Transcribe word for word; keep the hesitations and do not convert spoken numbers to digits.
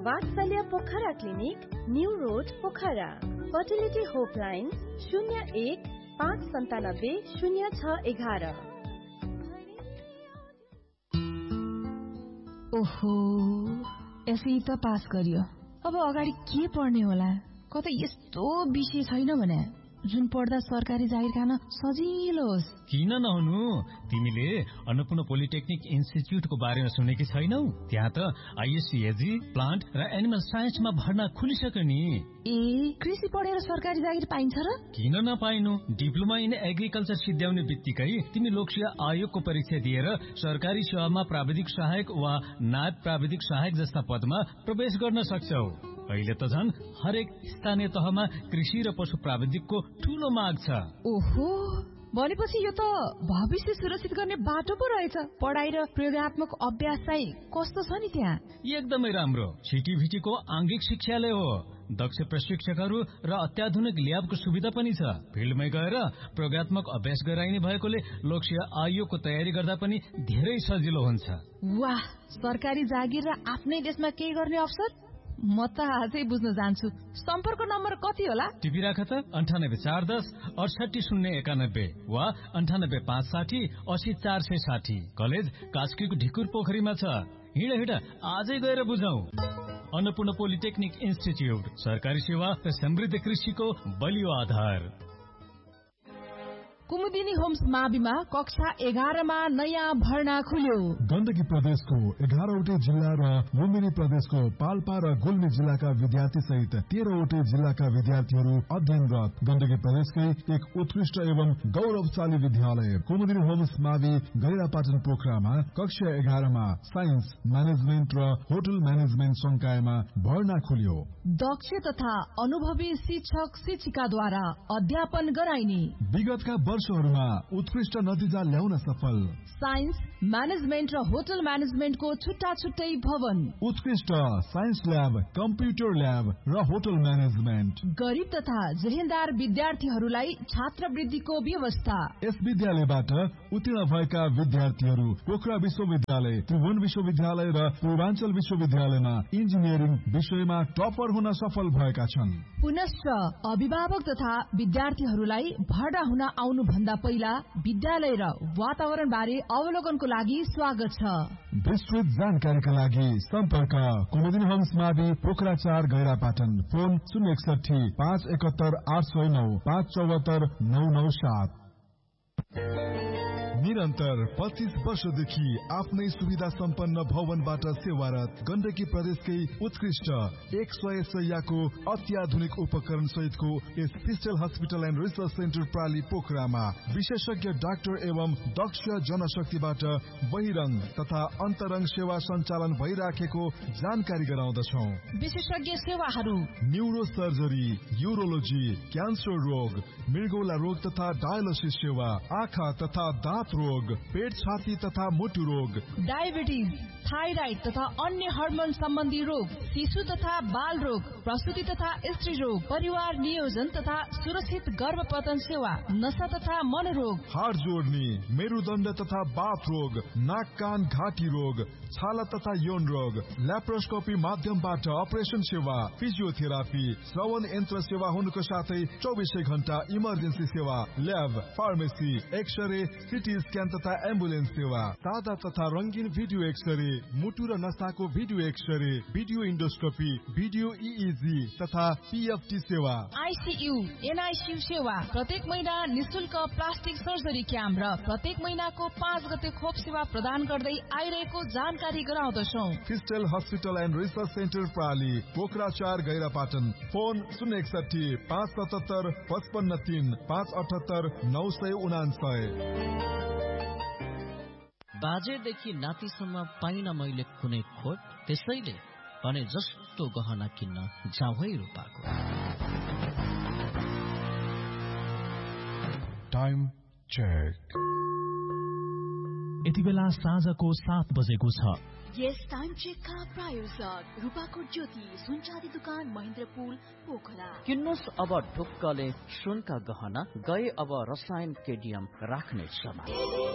वात्सल्य Pokhara clinic, new road Pokhara. Fertility होपलाइन शून्य एक पाँच सन्तानब्बे शून्य छ एघार। ओहो, एसई त पास गरियो, अब अगाडि के पढ्ने होला? कतै यस्तो विषय छैन भने जुन पढ्दा सरकारी जागिर खान सजिलो होस्। किन नहुनु? तिमीले अन्नपूर्ण पोलिटेक्निक इन्स्टिच्युटको बारेमा सुनेकी छैनौ? त्यहाँ त आइएससीएजी, प्लान्ट र एनिमल साइन्समा भर्ना खुलिसक्यो नि। ए, कृषि पढेर सरकारी जागिर पाइन्छ र? किन नपाइनु? डिप्लोमा इन एग्रिकल्चर सिद्ध्याउने बित्तिकै तिमी लोकसेवा आयोगको परीक्षा दिएर सरकारी सेवामा प्राविधिक सहायक वा नायब प्राविधिक सहायक जस्ता पदमा प्रवेश गर्न सक्छौ। अहिले त झन् हरेक स्थानीय तहमा कृषि र पशु प्राविधिकको ठूलो माग छ। ओहो, भनेपछि यो त भविष्य सुरक्षित गर्ने बाटो पो रहेछ। पढाइ र प्रयोगात्मक अभ्यास चाहिँ कस्तो छ नि त्यहाँ? एकदमै राम्रो। छिटीभिटीको आंगिक शिक्षालय हो। दक्ष प्रशिक्षकहरू र अत्याधुनिक ल्याबको सुविधा पनि छ। फिल्डमै गएर प्रयोगात्मक अभ्यास गराइने भएकोले लोकसेवा आयोगको तयारी गर्दा पनि धेरै सजिलो हुन्छ। वाह, सरकारी जागिर र आफ्नै देशमा केही गर्ने अवसर? म त आजै बुझ्न जान्छु। सम्पर्क नम्बर कति होला? टिपी राख त अन्ठानब्बे चार दस अडसठी शून्य एकानब्बे वा अन्ठानब्बे पाँच साठी असी चार सय साठी। कलेज कास्कीको ढिकुर पोखरीमा छ। हिँड हिँड आजै गएर बुझौ। अन्नपूर्ण पोलिटेक्निक इन्स्टिच्युट, सरकारी सेवा र समृद्ध कृषिको बलियो आधार। कुमुदिनी होम्स माविमा कक्षा एघारमा नयाँ भर्ना खुल्यो। गण्डकी प्रदेशको एघारवटै जिल्ला र लुम्बिनी प्रदेशको पाल्पा र गुल्मी जिल्लाका विद्यार्थी सहित तेह्रवटै जिल्लाका विद्यार्थीहरू अध्ययनरत। गण्डकी प्रदेशकै एक उत्कृष्ट एवं गौरवशाली विद्यालय कुमुदिनी होम्स मावि गैरापाटन पोखरामा कक्षा एघारमा साइन्स, म्यानेजमेन्ट र होटल म्यानेजमेन्ट संकायमा भर्ना खुल्यो। दक्ष तथा अनुभवी शिक्षक शिक्षिकाद्वारा अध्यापन गराइने, विगतका वर्षहरूमा उत्कृष्ट नतिजा ल्याउन सफल साइन्स, म्यानेजमेन्ट र होटल म्यानेजमेन्टको छुट्टा छुट्टै भवन, उत्कृष्ट साइन्स ल्याब, कम्प्युटर ल्याब र होटल म्यानेजमेन्ट, गरिब तथा जेहेन्दार विद्यार्थीहरूलाई छात्रवृत्तिको व्यवस्था। यस विद्यालयबाट उत्तीर्ण भएका विद्यार्थीहरू पोखरा विश्वविद्यालय, त्रिभुवन विश्वविद्यालय र पूर्वाञ्चल विश्वविद्यालयमा इन्जिनियरिङ विषयमा टपर हुन सफल भएका छन्। पुनश्च अभिभावक तथा विद्यार्थीहरूलाई भर्ना हुन आउनु भन्दा पहिला विद्यालय र वातावरण बारे अवलोकनको लागि स्वागत छ। विस्तृत जानकारीका लागि सम्पर्क कुमुदिनी होम्स मावि पोखरा चार गैरापाटन। फोन शून्य एकसठी पाँच एकहत्तर आठ सय नौ पाँच चौहत्तर नौ नौ सात। निरन्तर पच्चीस वर्षदेखि आफ्नै सुविधा सम्पन्न भवनबाट सेवारत गण्डकी प्रदेशकै उत्कृष्ट एक सय शैय्याको अत्याधुनिक उपकरण सहितको यस crystal hospital and research centre प्राली पोखरामा विशेषज्ञ डाक्टर एवं दक्ष जनशक्तिबाट बहिरंग तथा अन्तरंग सेवा सञ्चालन भइराखेको जानकारी गराउँदछौ। विशेषज्ञ सेवाहरू न्यूरो सर्जरी, युरोलोजी, क्यान्सर रोग, मृगौला रोग तथा डायलिसिस सेवा, आँखा तथा दाँत रोग, पेट छाती तथा मुटु रोग, डायबिटिज, थाइराइड तथा अन्य हर्मोन सम्बन्धी रोग, शिशु तथा बाल रोग, प्रसुति तथा स्त्री रोग, परिवार नियोजन तथा सुरक्षित गर्भपतन सेवा, नशा तथा मनोरोग, हाड जोड्ने, मेरुदण्ड तथा बाथ रोग, नाक कान घाँटी रोग, छाला तथा यौन रोग, ल्याप्रोस्कोपी माध्यमबाट अपरेसन सेवा, फिजियोथेरापी, श्रवण यन्त्र सेवा हुनुको साथै चौबिसै घण्टा इमर्जेन्सी सेवा, lab, pharmacy, x-ray, CT scan तथा एम्बुलेन्स सेवा, सादा तथा रंगीन भिडियो एक्सरे, मुटु र नसाको video x-ray, video endoscopy, video इइजी तथा पीएफटी सेवा, आइसियू, एनआइसियू सेवा, प्रत्येक महिना निशुल्क प्लास्टिक सर्जरी क्याम्प र प्रत्येक महिनाको पाँच गते खोप सेवा प्रदान गर्दै आइरहेको जानकारी गराउँदछौ। Crystal hospital and research centre प्राली Pokhara चार गैरापाटन। फोन शून्य एकसठी पाँच सतहत्तर पचपन्न तीन पाँच अठहत्तर नौ सय उनान्सय। बाजेदेखि नातिसम्म पाइन मैले कुनै खोट, त्यसैले भने जस्तो गहना किन्न जाउँ है रूपाको। Time check. यति बेला साँझको सात बजेको छ। यस टाइम चेकका प्रायोजक रूपाकोट ज्योति सुनचाँदी दुकान महेन्द्रपुल पोखरा। किन्नुहोस् अब ढुक्कले सुनका गहना, गए अब रसायन केडियम राख्ने समय।